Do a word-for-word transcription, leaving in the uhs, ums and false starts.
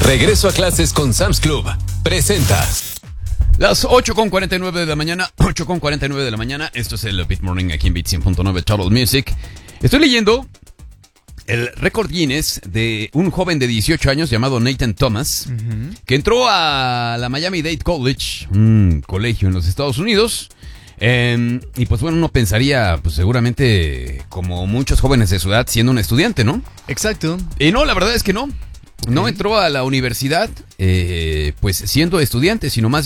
Regreso a clases con Sam's Club. Presenta. Las ocho con cuarenta y nueve de la mañana, ocho con cuarenta y nueve de la mañana. Esto es el Beat Morning aquí en Beat cien punto nueve Total Music. Estoy leyendo el récord Guinness de un joven de dieciocho años llamado Nathan Thomas, uh-huh. que entró a la Miami-Dade College, un colegio en los Estados Unidos. Eh, y pues bueno, uno pensaría, pues seguramente como muchos jóvenes de su edad, siendo un estudiante, ¿no? Exacto. Y no, la verdad es que no. No Okay. entró a la universidad, eh, pues siendo estudiante, sino más